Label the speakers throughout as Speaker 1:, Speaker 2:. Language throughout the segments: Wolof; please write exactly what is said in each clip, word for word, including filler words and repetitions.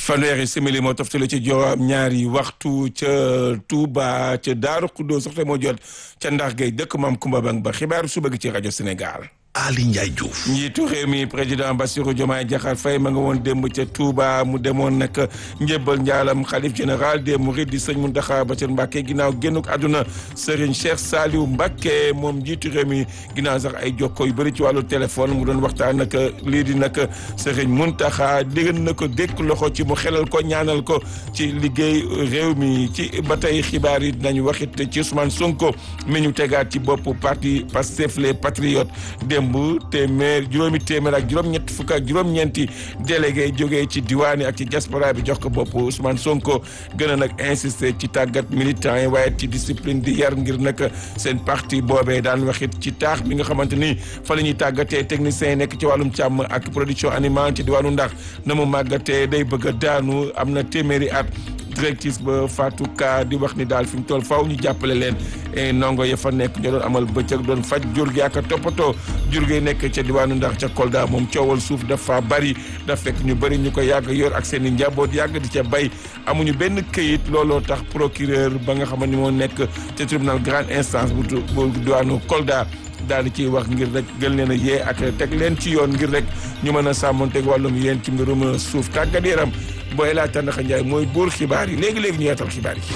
Speaker 1: fanweeri simili moo toftale ci juróom ñaari waxtu ca Touba ca Daaru Xuddoo sax te moo jot ca Ndax Gay dëkk Maam Kumba Bang ba xibaaru suba gi ci rajo Sénégal.
Speaker 2: Ali Ndiaye Diouf.
Speaker 1: njiitu réew mi président Bassirou Diomaye Diakhar Faye ma nga woon démb ca Touba mu demoon nag njëbbal njaalam xalif général des Mourides di sëñ Mountakha Bassirou Mbacké ginnaaw génnuk àdduna Serigne Cheikh Saliou Mbacké moom njiitu réew mi ginnaaw sax ay jokko yu bëri ci wàllu téléphone mu doon waxtaan nag lii di nag Serigne Mountakha dégg na ko dékk loxo ci mu xelal ko ñaanal ko ci liggéey réew mi ci ba tey xibaar yi dinañu waxit ci Ousmane Sonko mi ñu tegaat ci boppu parti Pastef les Patriotes démb téeméer juróomi téeméer ak juróom-ñett fukk ak juróom-ñeenti délégué jógee ci diwaani ak ci diaspora bi jox ko bopp Ousmane Sonko gën a nag insister ci tàggat militant yi waaye ci discipline di yar ngir nag seen parti boobee daan waxit ci taax bi nga xamante ni fa la ñuy tàggatee techniciens yi nekk ci wàllum càmm ak production animale ci diwaanu Ndax na mu màggatee day bëgg a daanu am na téeméeri at directrice ba Fatou Ka di wax ni daal fi mu toll faaw ñu jàppale leen et ndongo ya fa nekk ñoo doon amal bëccëg doon faj jur gi ak toppatoo jur gi nekk ca diwaanu Ndax ca Kolda moom coowal suuf dafa bari daf fekk ñu bari ñu ko yàgg yor ak seen i njaboot yàgg di ca bay amuñu benn këyit looloo tax procureur ba nga xam ne moo nekk ca tribunal grande instance bu bu diwaanu Kolda daal di ciy wax ngir rek gën leen a yee ak teg leen ci yoon ngir rek ñu mën a sàmmonteeg wàllum yéen ci mbirum suuf tàggat yaram booy laa Tandakha Ndiaye mooy buur xibaar yi léegi léegi ñu yaatal xibaar yi.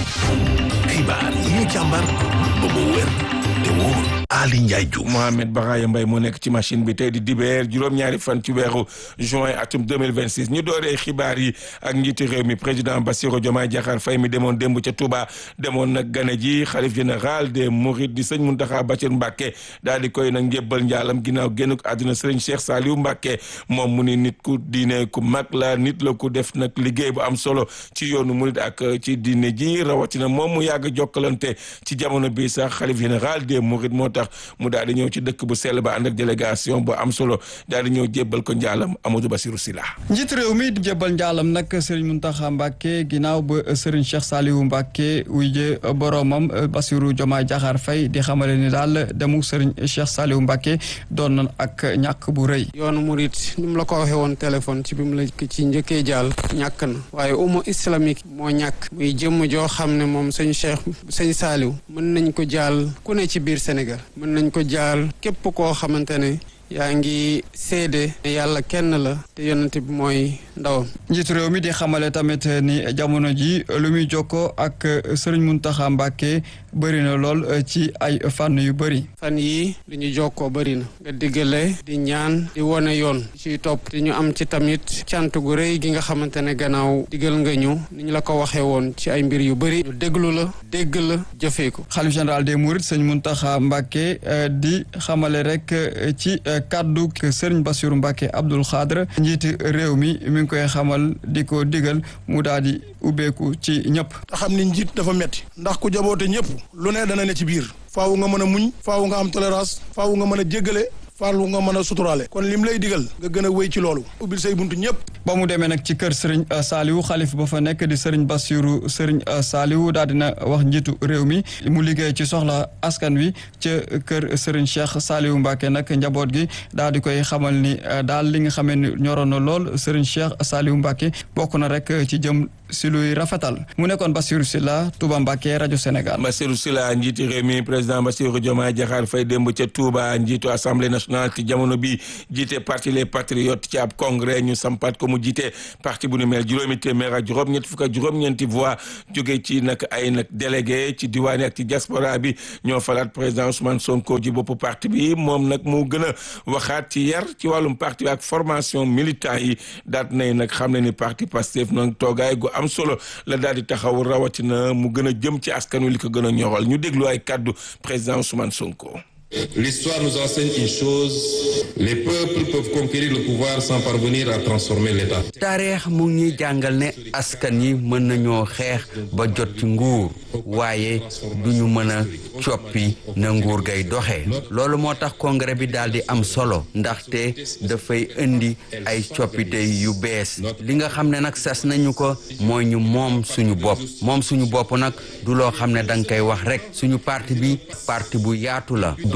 Speaker 2: xibaar yi ñu càmbar ba mu wér te wóor. Ali Ndiaye Diouf.
Speaker 1: Mohamed Baraya Mbaye moo nekk ci machine bi tey di dibeer juróom-ñaari fan ci weeru juin atum deux mille vingt-six ñu dooree xibaar yi ak njiitu réew mi président Bassirou Diomaye Diakhar Faye mi demoon démb ca Touba demoon nag gane ji xalif général des Mourides di sëñ Mountakha Bassirou Mbacké daal di koy nag njébbal njaalam ginnaaw génnuk àdduna sëriñ Cheikh Saliou Mbacké moom mu ni nit ku diine ku mag la nit la ku def nag liggéey bu am solo ci yoonu Mouride ak ci diine ji rawatina moom mu yàgg jokkalante ci jamono bi sax xalif général des Mourides moo tax mu daal di ñëw ci dëkk bu sell ba ànd ak délégation bu am solo daal di ñëw jébbal ko njaalam Amadou Bassirou Sylla.
Speaker 3: njiit réew mi di jébbal njaalam nag Serigne Mountakha Mbacké ginnaaw ba Serigne Cheikh Saliou Mbacké wuyje boromam Bassirou Diomaye Diakhar Faye di xamale ni daal demu Serigne Cheikh Saliou Mbacké doon na ak ñàkk bu rëy.
Speaker 4: yoonu murit ni mu la ko waxee woon téléphone ci bi mu la ci njëkkee jaal ñàkk na waaye umma islamique moo ñàkk muy jëmm joo xam ne moom sëñ Cheikh sëñ Saliou mën nañ ko jaal ku ne ci biir Sénégal mën nañ ko jaal képp koo xamante ne yaa ngi seede ne yàlla kenn la te yonent bi mooy ndawam.
Speaker 3: njiitu réew mi di xamale tamit ni jamono ji lu muy jokkoo ak Serigne Mountakha Mbacké bëri na lool ci ay fànn yu bëri.
Speaker 4: fan yii li ñu jokkoo bëri na nga diggale di ñaan di wone yoon ciy topp te ñu am ci tamit cant gu rëy gi nga xamante ne gannaaw digal nga ñu ni ñu la ko waxee woon ci ay mbir yu bëri ñu déglu la dégg la jëfee ko.
Speaker 3: xalif général des Mourides sëñ Mountakha Mbacké di xamale rek ci kaddu Serigne Bassirou Mbacké Abdoul Khadre njiiti réew mi mi ngi koy xamal di ko digal mu daal di ubbeeku ci ñëpp.
Speaker 5: te xam ni njiit dafa metti ndax ku jaboote ñëpp lu ne dana ne ci biir faawu nga mën a muñ faawu nga am tolérance faawu nga mën a jéggale faawu nga mën a suturaale kon lim lay digal nga gën a wéy ci loolu ubbil say buntu ñëpp.
Speaker 3: ba mu demee nag ci kër Serigne Saliou xalif ba fa nekk di Serigne Bassirou Serigne Saliou daal dina wax njiitu réew mi mu liggéey ci soxla askan wi ca kër Serigne Cheikh Saliou Mbacké nag njaboot gi daal di koy xamal ni daal li nga xamee ni ñoroon na lool Serigne Cheikh Saliou Mbacké bokk na rek ci jëm si luy rafetal mu nekkoon Bassirou Sylla Touba Mbacké rajo Sénégal.
Speaker 1: Bassirou Sylla njiitu réew mi président Bassirou Diomaye Diakhar Faye démb ca Touba njiitu assemblée nationale ci jamono bi jiite parti les patriotes ci ab congrès ñu sampat ko mu jiite parti bu nu mel juróomi téeméer ak juróom-ñett fukk ak juróom-ñeenti voix jóge ci nag ay nag délégué ci diwaani ak ci diaspora bi ñoo falaat président Ousmane Sonko ji boppu parti bi moom nag mu gën a waxaat ci yar ci wàllum parti bi ak formation militant yi daat nay nag xam ne ni parti Pastef nag toogaay gu am solo la daal di taxaw rawatina mu gën a jëm ci askan wi li ko gën a ñoral ñu déglu ay kaddu président Ousmane Sonko.
Speaker 6: L'histoire nous enseigne une chose, les peuples peuvent conquérir le pouvoir sans parvenir à transformer l'État.
Speaker 7: taarix mu ngi ñuy jàngal ne askan yi mën nañoo xeex ba jot ci nguur waaye duñu mën a coppi na nguur gay doxee loolu moo tax congrès bi daal di am solo ndaxte dafay indi ay coppite yu bees li nga xam ne nag sas nañu ko mooy ñu moom suñu bopp moom suñu bopp nag du loo xam ne danga koy wax rek suñu parti bi parti bu yaatu la du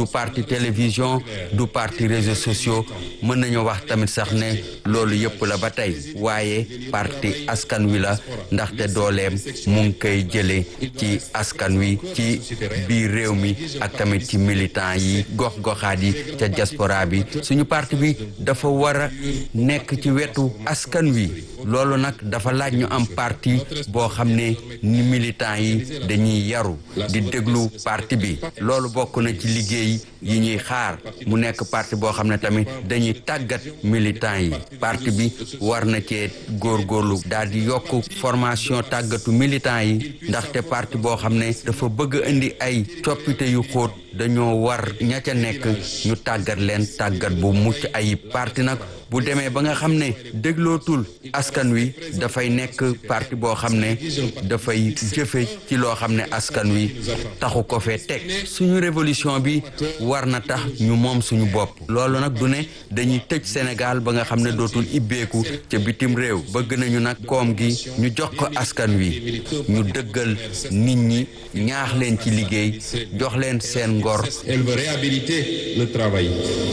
Speaker 7: du parti télévision du parti réseaux sociaux mën nañu wax tamit sax ne loolu yëpp la ba tey waaye parti askan wi la ndaxte dooleem mu ngi koy jëlee ci askan wi ci biir réew mi ak tamit ci militant yi gox-goxaat yi ca diaspora bi suñu parti bi dafa war a nekk ci wetu askan wi loolu nag dafa laaj ñu am parti boo xam ne ni militant yi dañuy yaru di déglu parti bi loolu bokk na ci liggéey yi ñuy xaar mu nekk parti boo xam ne tamit dañuy tàggat militant yi parti bi war na cee góorgóorlu daal di yokk formation tàggatu militant yi ndaxte parti boo xam ne dafa bëgg indi ay coppite yu xóot dañoo war ña ca nekk ñu tàggat leen tàggat bu mucc ay parti nag bu demee ba nga xam ne déglootul askan wi dafay nekk parti boo xam ne dafay jëfe ci loo xam ne askan wi taxu ko fee teg suñu révolution bi war na tax ñu moom suñu bopp loolu nag du ne dañuy tëj Sénégal ba nga xam ne dootul ibbeeku ca bitim réew bëgg nañu nag koom gi ñu jox ko askan wi ñu dëggal nit ñi ñaax leen ci liggéey jox leen seen ngor.
Speaker 6: Elle veut réhabiliter le travail,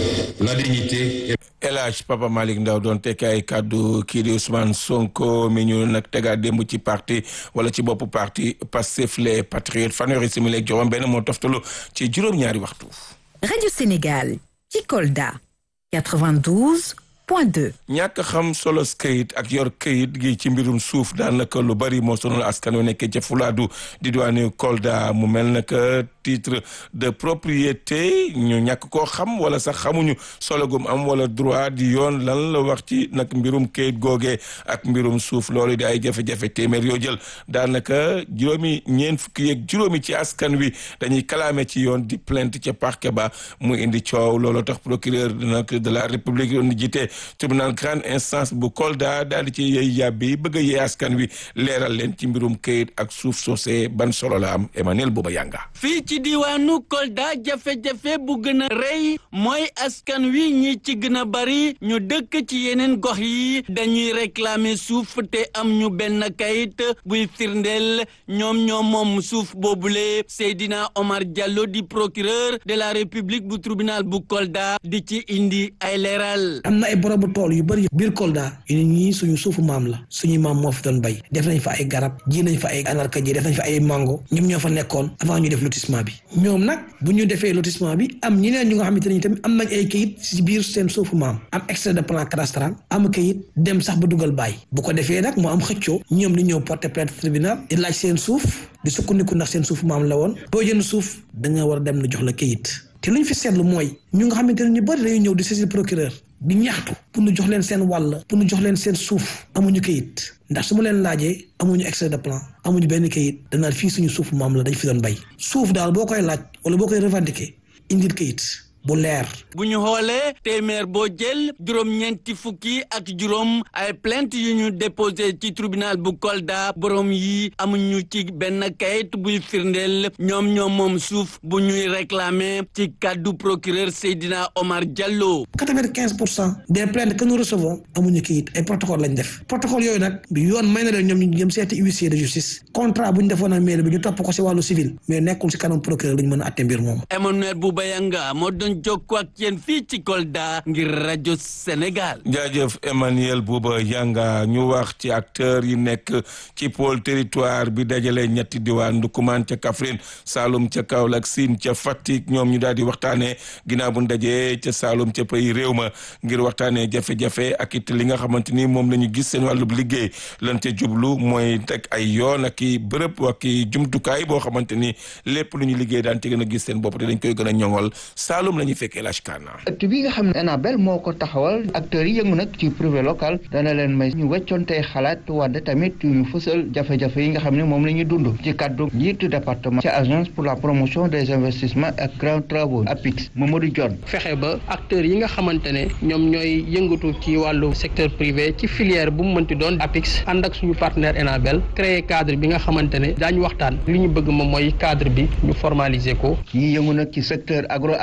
Speaker 6: la dignité.
Speaker 1: El Hadj Papa Malick Ndaw doon tekki ay kàddu kii di Ousmane Sonko mi ñu nag tegaat démb ci parti wala ci boppu parti Pastef les Patriotes fanweeri simili ak juróom benn moo toftalu ci juróom-ñaari waxtu.
Speaker 8: Radio Sénégal ci Kolda quatre-vingt-douze point deux.
Speaker 1: ñàkk xam solo këyit ak yor këyit gi ci mbirum suuf daanaka lu bari moo sonal askan wi nekkee ca Fulaadu di diwaanu Kolda mu mel naka titre de propriété ñu ñàkk koo xam wala sax xamuñu solo gum am wala droit di yoon lan la wax ci nag mbirum këyit googee ak mbirum suuf loolu di ay jafe-jafe téeméer yoo jël daanaka juróomi ñeent fukki yeeg juróomi ci askan wi dañuy kalaame ci yoon di plainte ca parquet ba mu indi coow loolu tax procureur nag de la république yoon jiite tribunal grande instance bu Kolda daal di ci yey yàbbi bëgg a yee askan wi leeral leen ci mbirum këyit ak suuf soosee ban solo la am Emmanuel Bouba Yanga.
Speaker 9: fii ci diwaanu Kolda jafe-jafe bu gën a rëy mooy askan wi ñi ci gën a bari ñu dëkk ci yeneen gox yi dañuy réclamer suuf te am ñu benn kayit buy firndeel ñoom ñoom moom suuf boobule Seydina Omar Diallo di procureur de la république bu tribunal bu Kolda di ci indi ay leeral.
Speaker 10: am na ay borobu tool yu bëri biir Kolda yu ne ñii suñu suufu maam la suñu maam moo fi doon bay def nañ fa ay garab ji nañ fa ay anarka ji def nañ fa ay mango ñoom ñoo fa nekkoon avant ñu def lotissement bi ñoom nag bu ñu defee lotissement bi am ñeneen ñu nga xamante ne tamit am nañ ay kayit ci biir seen suufu maam am extrait de plan cadastral am kayit dem sax ba dugal baay bu ko defee nag mu am xëccoo ñoom di ñëw porter plainte tribunal di laaj seen suuf di sukkandiku ndax seen suufu maam la woon boo jënd suuf da nga war a dem na jox la kayit te lu ñu fi seetlu mooy ñu nga xamante ne ñu bëri dañuy ñëw di saisir procureur di ñaxtu pour ñu jox leen seen wàll pour ñu jox leen seen suuf amuñu kayit ndax su ma leen laajee amuñu extrait de plan amuñu benn kayit danaa fii suñu suufu maam la dañ fi doon bay suuf daal boo koy laaj wala boo koy revendiquer indil kayit bu leer.
Speaker 9: bu ñu xoolee téeméer boo jël juróom-ñeenti fukki ak juróom ay plainte yu ñu déposé ci tribunal bu Kolda borom yi amuñu ci benn kayit buy firndeel ñoom ñoom moom suuf bu ñuy réclamer ci kaddu procureur Seydina Omar Diallo.
Speaker 10: quatre-vingt-quinze pour cent des plaintes que nous recevons amuñu kayit ay protocole lañ def protocole yooyu nag bi yoon may na leen ñoom ñu jëm seeti huissier de justice contrat bu ñu defoon ak mairie bi ñu topp ko si wàllu civil mais nekkul si kanam procureur lu ñu mën a atte mbir moom.
Speaker 9: Emmanuel Bouba Yanga moo doon jokkoo ak yéen fii ci Kolda ngir rajo Sénégal.
Speaker 1: jaajëf Emmanuel Bouba Yanga ñu wax ci acteurs yi nekk ci pôle territoire bi dajale ñetti diwaan Ndoukoumane ca Kaffrine Saloum ca Kaolack Sine ca Fatick ñoom ñu daal di waxtaanee ginnaaw bu ñu dajee ca Saloum ca pays réew ma ngir waxtaanee jafe-jafe ak it li nga xamante ni moom la ñu gis seen wàllub liggéey lan ca jublu mooy teg ay yoon ak i bërëb ak i jumtukaay boo xamante ni lépp lu ñu liggéey daan ci gën a gis seen bopp te dañ koy gën a ñoŋol Saloum la ñuy fekkee
Speaker 11: ëtt bi nga xam ne Enabel moo ko taxawal acteurs yi yëngu nag ci privé local dana leen may ñu weccoon tey xalaat wante tamit ñu fësal jafe-jafe yi nga xam ne moom la ñuy dund ci kaddu njiitu département ci agence pour la promotion des investissements ak grands travaux APIX Mamadou Dione.
Speaker 12: fexe ba acteurs yi nga xamante ne ñoom ñooy yëngatu ci wàllu secteur privé ci filière bu mu mënti doon APIX ànd ak suñu partenaire Enabel créer cadre bi nga xamante ne daañu waxtaan li ñu bëgg moom mooy cadre bi ñu formaliser ko.
Speaker 11: ñi yëngu nag ci secteur agroalimentaire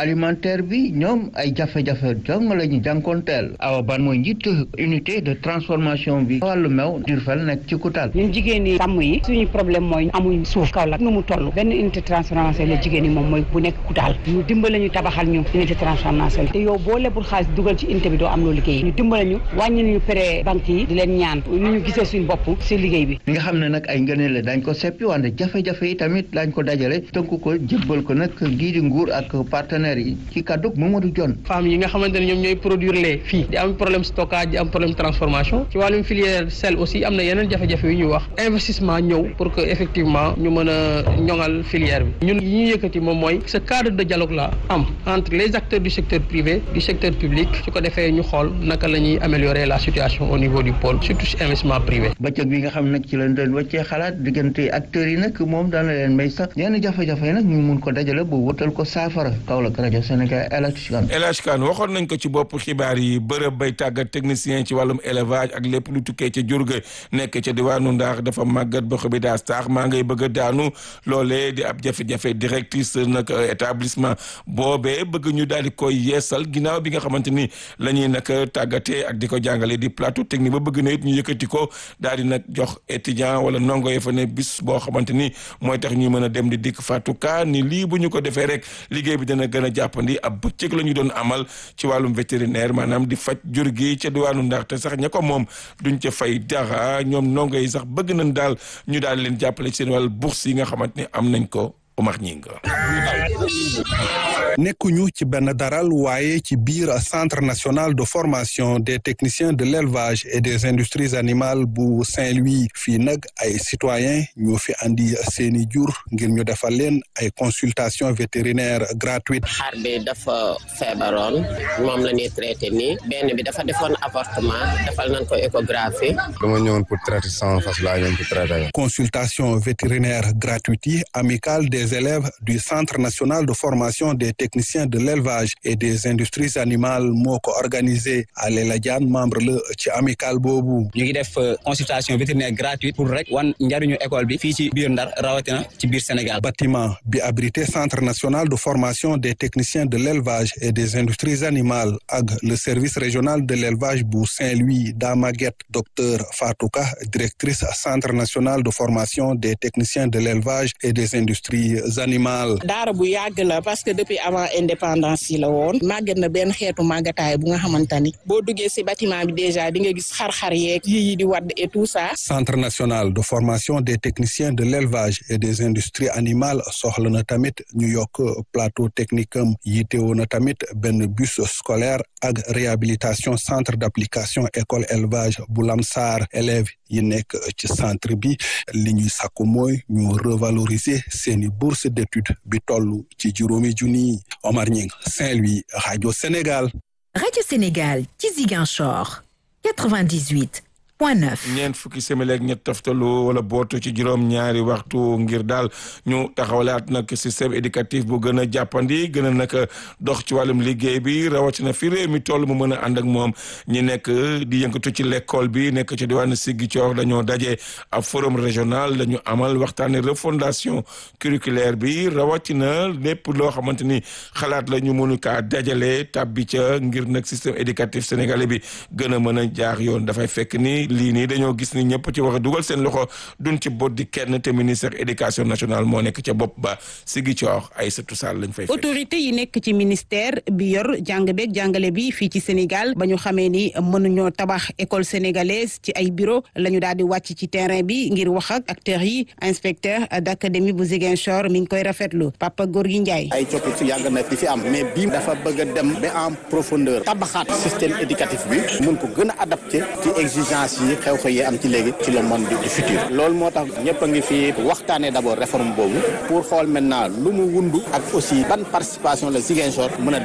Speaker 11: secteur bi ñoom ay jafe-jafe jong la ñu jànkonteel Awa Ban mooy njiit unité de transformation bi wàllu meew Diourbel nekk ci Koutal.
Speaker 13: ñun jigéen ñi sàmm yi suñu problème mooy amuñ suuf Kaolack nu mu toll benn unité transformation la jigéen ñi moom mooy bu nekk Koutal ñu dimbale ñu tabaxal ñu unité transformation te yow boo lebul xaalis dugal ci unité bi doo am loo liggéey ñu dimbale ñu wàññi ñu prêt banque yi di leen ñaan ni ñu gisee suñu bopp si liggéey bi.
Speaker 11: li nga xam ne nag ay ngëneel la dañ ko seppi wante jafe-jafe yi tamit lañ ko dajale tënk ko jébbal ko nag gii di nguur ak partenaires yi ci kàddu Mamadou Dione.
Speaker 12: femmes yi nga xamante ne ñoom ñooy produire lait fii di am problème stockage di am problème transformation ci wàllum filière sel aussi am na yeneen jafe-jafe yu ñuy wax investissement ñëw pour que effectivement ñu mën a ñoŋal filière bi ñun yi ñu yëkkati moom mooy ce cadre de dialogue là am entre les acteurs du secteur privé du secteur public su ko defee ñu xool naka la ñuy améliorer la situation au niveau du pôle surtout ci investissement privé.
Speaker 11: bëccëg bi nga xam nag ci lañ doon wàccee xalaat diggante acteurs yi nag moom daana leen may sax yenn jafe-jafe yi nag ñu mun ko dajale bu wutal ko saafara Kaolack rajo Sénégal El Hadj Kane.
Speaker 1: El Hadj Kane waxoon nañ ko ci bopp xibaar yi bërëb bay tàggat technicien ci wàllum élevage ak lépp lu tukkee ca jur ga nekk ca diwaanu Ndar dafa màggat ba xobi daas taax maa ngay bëgg a daanu loolee di ab jafe-jafe directrice nag établissement boobee bëgg ñu daal di koy yeesal ginnaaw bi nga xamante ni la ñuy nag tàggatee ak di ko jàngale di plateau technique ba bëgg na it ñu yëkkati ko daal di nag jox étudiant wala ndongo yi fa ne bis boo xamante ni mooy tax ñuy mën a dem di dikk Fatou Ka ni lii bu ñu ko defee rek liggéey bi dana gën a jàppandi ab bëccëg la ñu doon amal ci wàllum vétérinaire maanaam di faj jur gi ca diwaanu Ndar te sax ña ko moom duñ ca fay dara ñoom ndongo yi sax bëgg nañ daal ñu daal leen jàppale ci seen wàllu bourse yi nga xamante ni am nañ ko Omar Ñinga.
Speaker 14: nekkuñu ci benn daral waaye ci biir centre national de formation des techniciens de l'élevage et des industries animales bu Saint-Louis fii nag ay citoyens ñoo fi andi seeni jur ngir ñu defal leen ay consultation vétérinaire gratuite.
Speaker 15: xar bi dafa feebaroon moom la ñuy traité nii benn bi dafa defoon avortement defal nañ ko échographie.
Speaker 16: dama ñëwoon pour traiter sama fas laa ñëwoon pour traiter.
Speaker 14: consultation vétérinaire gratuite yi amicale des élèves du centre national de formation des techniciens de l'élevage et des industries animales moo ko organisé Alela Diane membre la ci amicale boobu.
Speaker 17: ñu ngi def consultation vétérinaire gratuite pour rek wan njariñu école bi fii ci biir Ndar rawatina ci biir Sénégal.
Speaker 14: bâtiment bi abrité centre national de formation des techniciens de l'élevage et des industries animales ak le service régional de l'élevage bu Saint-Louis Damaguette docteur Fatou Ka directrice centre national de formation des techniciens de l'élevage et des industries animales.
Speaker 18: daara bu yàgg la parce que depuis avant indépendance yi la woon màgget na benn xeetu màggataay bu nga xamante ni boo duggee ci bâtiment bi déjà di nga gis xar-xar yeeg yi yi di wadd et tout ça.
Speaker 14: centre national de formation des techniciens de l'élevage et des industries animales soxla na tamit ñu yokk plateau technique am yitewoo na tamit benn bus scolaire ak réhabilitation centre d'application école élevage bu Lamsar élèves yi nekk ci centre bi li ñuy sàkku mooy ñu revaloriser seeni bourse d'études bi toll ci juróomi junni. Omar Ñing Saint-Louis Radio Sénégal.
Speaker 8: Radio Sénégal ci Ziguinchor quatre-vingt-dix-huit point neuf.
Speaker 1: ñeent fukki simili ak ñett toftalu wala bootu ci juróom ñaari waxtu ngir daal ñu taxawalaat nag système éducatif bu gën a jàppandi gën a nag dox ci wàllum liggéey bi rawatina fi réew mi toll mu mën a ànd ak moom ñi nekk di yëngatu ci l'école bi nekk ci diwaanu Ziguinchor dañoo daje ab forum régional la ñu amal waxtaane refondation curriculaire bi rawatina lépp loo xamante ni xalaat la ñu mënu kaa dajale tàbbi ca ngir nag système éducatif sénégalais bi gën a mën a jaar yoon dafay fekk ni lii nii dañoo gis ni ñëpp ci wax a dugal seen loxo duñ ci bot di kenn te ministère éducation nationale moo nekk ca bopp ba Ziguinchor Aïssatou Sall lañ fay fekk.
Speaker 19: autorité yi nekk ci ministère bi yor jàng beeg jàngale bi fii ci Sénégal ba ñu xamee ni mënuñoo tabax école sénégalaise ci ay bureau la ñu daal di wàcc ci terrain bi ngir wax ak acteurs yi inspecteur d'académie bu Ziguinchor mi ngi koy rafetlu Papa Gorgui Ndiaye.
Speaker 20: ay coppite yàgg na di fi am mais bii dafa bëgg a dem ba en profondeur tabaxaat système éducatif bi mun ko gën a adapté ci exigence yi xew-xew yi am ci léegi ci le monde du futur loolu moo tax ñëpp a ngi fi waxtaanee d'abord réforme boobu pour xool maintenant lu mu wundu ak aussi ban participation la Ziguinchor mën a